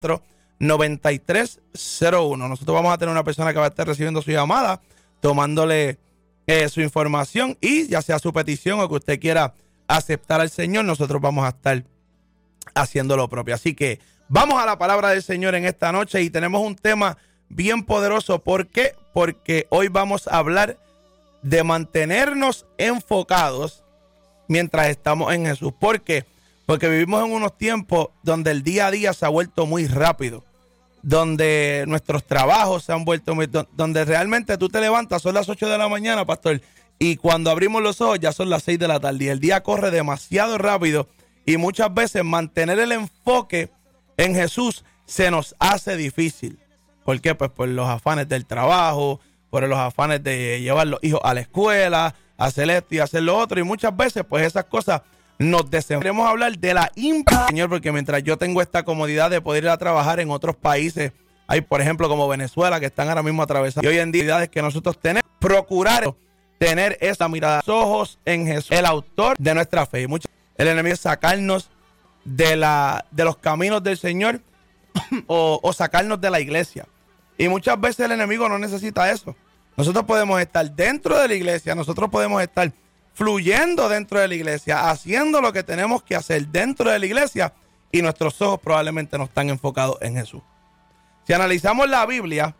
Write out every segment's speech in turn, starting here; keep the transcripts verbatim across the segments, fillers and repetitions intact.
noventa y tres cero uno. Nosotros vamos a tener una persona que va a estar recibiendo su llamada, tomándole eh, su información y ya sea su petición o que usted quiera aceptar al Señor, nosotros vamos a estar haciendo lo propio. Así que vamos a la palabra del Señor en esta noche y tenemos un tema bien poderoso. ¿Por qué? Porque hoy vamos a hablar de mantenernos enfocados mientras estamos en Jesús. ¿Por qué? Porque vivimos en unos tiempos donde el día a día se ha vuelto muy rápido, donde nuestros trabajos se han vuelto muy, donde realmente tú te levantas, son las ocho de la mañana, pastor, y cuando abrimos los ojos ya son las seis de la tarde y el día corre demasiado rápido y muchas veces mantener el enfoque en Jesús se nos hace difícil. ¿Por qué? Pues por los afanes del trabajo, por los afanes de llevar los hijos a la escuela, hacer esto y hacer lo otro, y muchas veces pues esas cosas nos desenfocan. Queremos hablar de la importancia, Señor, porque mientras yo tengo esta comodidad de poder ir a trabajar en otros países, hay por ejemplo como Venezuela, que están ahora mismo atravesando, y hoy en día que nosotros tenemos, procurar tener esa mirada, los ojos en Jesús, el autor de nuestra fe. Y muchas, el enemigo es sacarnos de, la, de los caminos del Señor o, o sacarnos de la iglesia. Y muchas veces el enemigo no necesita eso. Nosotros podemos estar dentro de la iglesia, nosotros podemos estar fluyendo dentro de la iglesia, haciendo lo que tenemos que hacer dentro de la iglesia y nuestros ojos probablemente no están enfocados en Jesús. Si analizamos la Biblia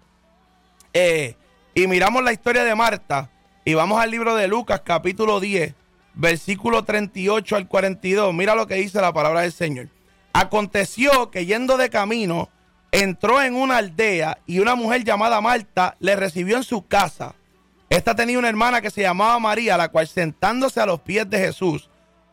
eh, y miramos la historia de Marta y vamos al libro de Lucas capítulo diez, versículo treinta y ocho al cuarenta y dos, mira lo que dice la palabra del Señor. Aconteció que yendo de camino, entró en una aldea y una mujer llamada Marta le recibió en su casa. Esta tenía una hermana que se llamaba María, la cual sentándose a los pies de Jesús,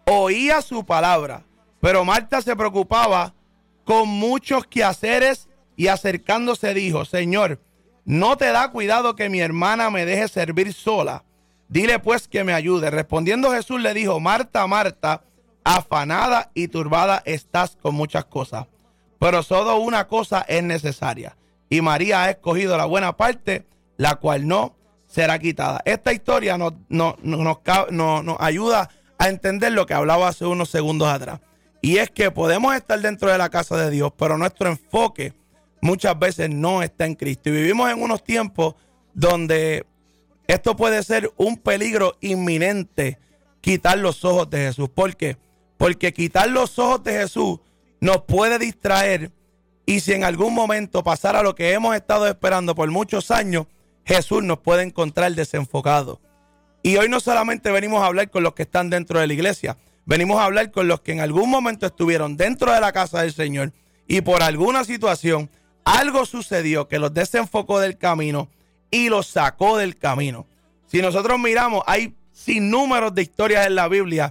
oía su palabra. Pero Marta se preocupaba con muchos quehaceres y acercándose dijo: Señor, ¿no te da cuidado que mi hermana me deje servir sola? Dile pues que me ayude. Respondiendo Jesús le dijo: Marta, Marta, afanada y turbada estás con muchas cosas, pero solo una cosa es necesaria, y María ha escogido la buena parte, la cual no será quitada. Esta historia nos, nos, nos, nos, nos ayuda a entender lo que hablaba hace unos segundos atrás, y es que podemos estar dentro de la casa de Dios, pero nuestro enfoque muchas veces no está en Cristo, y vivimos en unos tiempos donde esto puede ser un peligro inminente, quitar los ojos de Jesús. ¿Por qué? Porque quitar los ojos de Jesús nos puede distraer, y si en algún momento pasara lo que hemos estado esperando por muchos años, Jesús nos puede encontrar desenfocados. Y hoy no solamente venimos a hablar con los que están dentro de la iglesia, venimos a hablar con los que en algún momento estuvieron dentro de la casa del Señor y por alguna situación algo sucedió que los desenfocó del camino y los sacó del camino. Si nosotros miramos, hay sinnúmeros de historias en la Biblia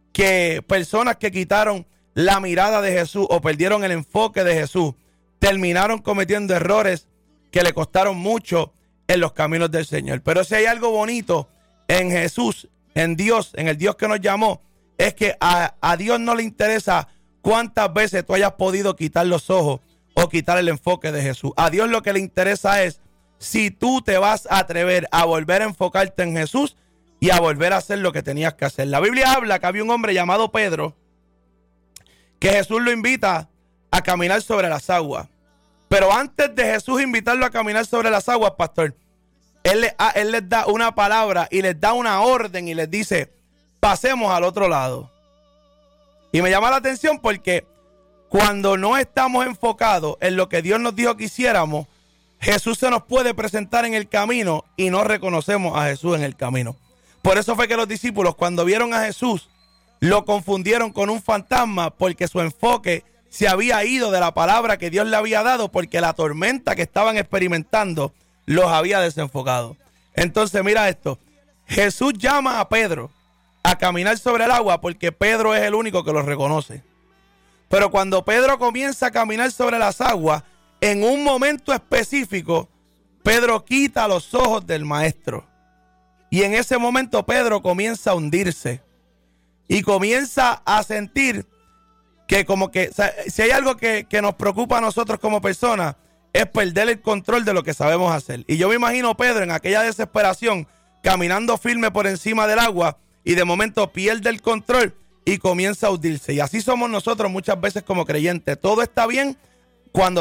que personas que quitaron la mirada de Jesús o perdieron el enfoque de Jesús terminaron cometiendo errores que le costaron mucho en los caminos del Señor. Pero si hay algo bonito en Jesús, en Dios, en el Dios que nos llamó, es que a, a Dios no le interesa cuántas veces tú hayas podido quitar los ojos o quitar el enfoque de Jesús. A Dios lo que le interesa es si tú te vas a atrever a volver a enfocarte en Jesús y a volver a hacer lo que tenías que hacer. La Biblia habla que había un hombre llamado Pedro que Jesús lo invita a caminar sobre las aguas. Pero antes de Jesús invitarlo a caminar sobre las aguas, pastor, él, le, a, él les da una palabra y les da una orden y les dice: pasemos al otro lado. Y me llama la atención porque cuando no estamos enfocados en lo que Dios nos dijo que hiciéramos, Jesús se nos puede presentar en el camino y no reconocemos a Jesús en el camino. Por eso fue que los discípulos, cuando vieron a Jesús, lo confundieron con un fantasma, porque su enfoque se había ido de la palabra que Dios le había dado, porque la tormenta que estaban experimentando los había desenfocado. Entonces mira esto, Jesús llama a Pedro a caminar sobre el agua porque Pedro es el único que lo reconoce. Pero cuando Pedro comienza a caminar sobre las aguas, en un momento específico, Pedro quita los ojos del maestro. Y en ese momento Pedro comienza a hundirse. Y comienza a sentir que como que, o sea, si hay algo que, que nos preocupa a nosotros como personas, es perder el control de lo que sabemos hacer. Y yo me imagino a Pedro en aquella desesperación, caminando firme por encima del agua, y de momento pierde el control y comienza a hundirse. Y así somos nosotros muchas veces como creyentes. Todo está bien cuando